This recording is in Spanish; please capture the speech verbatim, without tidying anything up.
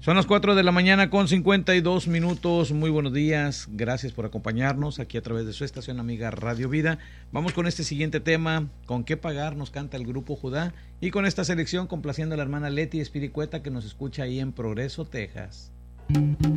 Son las cuatro de la mañana con cincuenta y dos minutos. Muy buenos días. Gracias por acompañarnos aquí a través de su estación amiga Radio Vida. Vamos con este siguiente tema. ¿Con qué pagar? Nos canta el grupo Judá. Y con esta selección complaciendo a la hermana Leti Espiricueta que nos escucha ahí en Progreso, Texas.